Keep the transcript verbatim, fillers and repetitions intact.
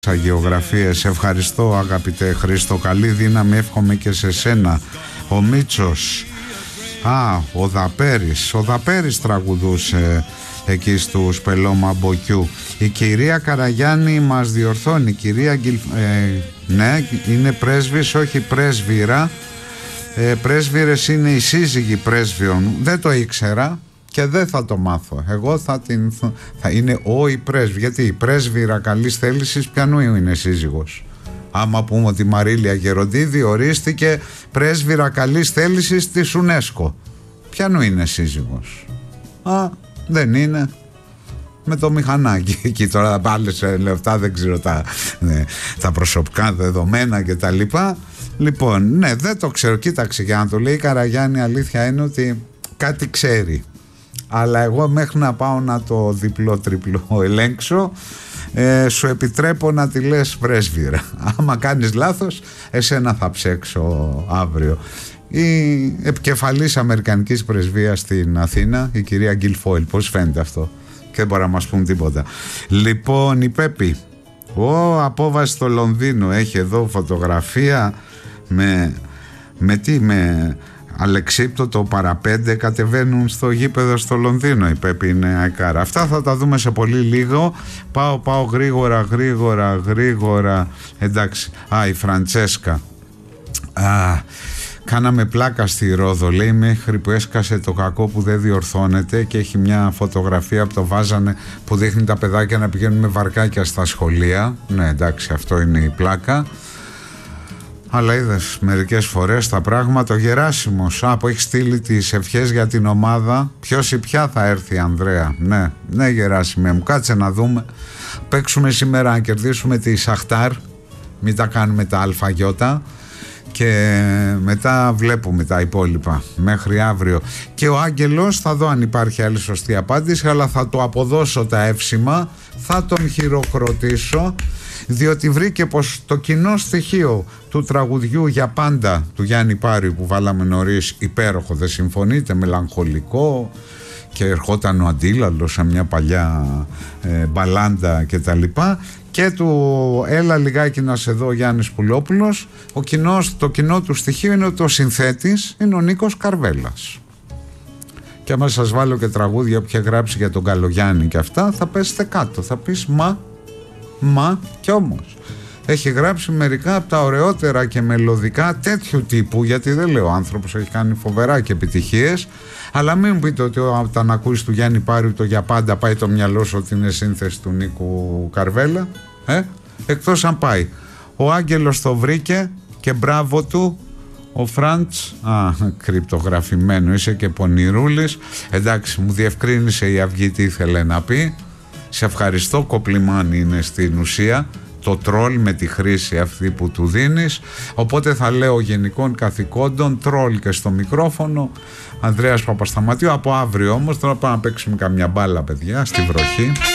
Αγιογραφίες. Ευχαριστώ αγαπητέ Χρήστο, καλή δύναμη εύχομαι και σε σένα. Ο Μίτσος, α, ο Δαπέρης, ο Δαπέρης τραγουδούσε εκεί στου Σπελώμα Μποκιού. Η κυρία Καραγιάννη μας διορθώνει, η κυρία Γκυλ... ε, ναι, είναι πρέσβης, όχι πρέσβυρα. ε, Πρέσβυρες είναι οι σύζυγοι πρέσβειων. Δεν το ήξερα και δεν θα το μάθω. Εγώ θα την... θα είναι ο η πρέσβη. Γιατί η πρέσβυρα καλής θέλησης ποιανού είναι σύζυγος? Άμα πούμε ότι η Μαρίλια Γεροντίδη ορίστηκε πρέσβυρα καλής θέλησης της UNESCO, ποιανού είναι σύζυγος? Α, δεν είναι. Με το μηχανάκι εκεί τώρα πάλι σε λεφτά, δεν ξέρω τα, ναι, τα προσωπικά δεδομένα και τα λοιπά. Λοιπόν, ναι, δεν το ξέρω. Κοίταξε, για να το λέει η Καραγιάννη, αλήθεια είναι ότι κάτι ξέρει. Αλλά εγώ μέχρι να πάω να το διπλό τριπλό ελέγξω, ε, σου επιτρέπω να τη λες πρέσβυρα. Άμα κάνεις λάθος, εσένα θα ψέξω αύριο. Η επικεφαλής Αμερικανικής πρεσβείας στην Αθήνα, η κυρία Γκυλφόιλ, πώς φαίνεται αυτό? Και δεν μπορεί να μας πούν τίποτα. Λοιπόν, η Πέπη, ο απόβαση στο Λονδίνο, έχει εδώ φωτογραφία με, με τι, με αλεξίπτωτο παραπέντε, κατεβαίνουν στο γήπεδο στο Λονδίνο. Η Πέπη είναι αεκάρα. Αυτά θα τα δούμε σε πολύ λίγο. Πάω, πάω γρήγορα, γρήγορα, γρήγορα. Εντάξει, α, η Φραντσέσκα. Α, κάναμε πλάκα στη Ρόδο, λέει, μέχρι που έσκασε το κακό που δεν διορθώνεται, και έχει μια φωτογραφία που το βάζανε που δείχνει τα παιδάκια να πηγαίνουν με βαρκάκια στα σχολεία. Ναι, εντάξει, αυτό είναι η πλάκα. Αλλά είδες μερικές φορές τα πράγματα. Ο Γεράσιμος, α, που έχει στείλει τις ευχές για την ομάδα. Ποιος ή ποια θα έρθει, Ανδρέα? Ναι, ναι Γεράσιμε μου, κάτσε να δούμε. Παίξουμε σήμερα να κερδίσουμε τη Σαχτάρ, μην τα κάνουμε τα αλφαγιώτα, και μετά βλέπουμε τα υπόλοιπα μέχρι αύριο. Και ο Άγγελος, θα δω αν υπάρχει άλλη σωστή απάντηση, αλλά θα το αποδώσω τα εύσημα, θα τον χειροκροτήσω, διότι βρήκε πως το κοινό στοιχείο του τραγουδιού Για Πάντα του Γιάννη Πάριου που βάλαμε νωρίς, υπέροχο, δεν συμφωνείτε? Μελαγχολικό, και ερχόταν ο Αντίλαλος σε μια παλιά ε, μπαλάντα και τα λοιπά, και του έλα λιγάκι να σε δω Γιάννης Πουλόπουλος. Ο κοινός, το κοινό του στοιχείο είναι ότι ο συνθέτης είναι ο Νίκος Καρβέλας. Και άμα σας βάλω και τραγούδια που είχε γράψει για τον Καλογιάννη και αυτά, θα πέσετε κάτω, θα πεις μα, μα κι όμως έχει γράψει μερικά από τα ωραιότερα και μελωδικά τέτοιου τύπου, γιατί δεν λέω, ο άνθρωπος έχει κάνει φοβερά και επιτυχίες, αλλά μην πείτε ότι όταν ακούεις του Γιάννη Πάριου το Για Πάντα πάει το μυαλό σου ότι είναι σύνθεση του Νίκου Καρβέλα, ε? Εκτός αν πάει. Ο Άγγελος το βρήκε και μπράβο του. Ο Φραντς, α, κρυπτογραφημένο, είσαι και πονηρούλης. Εντάξει, μου διευκρίνησε η Αυγή τι ήθελε να πει. Σε ευχαριστώ, κοπλιμάνι είναι στην ουσία το τρόλ με τη χρήση αυτή που του δίνεις. Οπότε θα λέω γενικών καθηκόντων τρόλ και στο μικρόφωνο Ανδρέας Παπασταματίου. Από αύριο όμως, τώρα πάμε να παίξουμε καμιά μπάλα, παιδιά, στη βροχή.